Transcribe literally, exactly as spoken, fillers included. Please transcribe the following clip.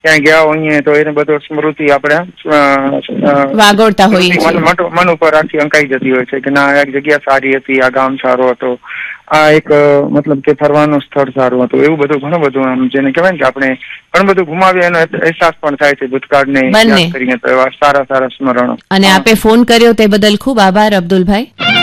ક્યાંય ગયા હોઈએ તો એને બધો સ્મૃતિ આપણે વાગોળતા હોઈએ મન ઉપર આખી અંકાઈ જતી હોય છે કે ના એક જગ્યા સારી હતી, આ ગામ સારો હતો, આ એક મતલબ કે ફરવાનું સ્થળ સારું હતું, એવું બધું ઘણું બધું આમ જેને કહેવાય ને કે આપણે ઘણું બધું ગુમાવ્યા એનો અહેસાસ પણ થાય છે ભૂતકાળને યાદ કરીને. તો એવા સારા સારા સ્મરણો. અને આપે ફોન કર્યો તે બદલ ખૂબ આભાર અબ્દુલભાઈ.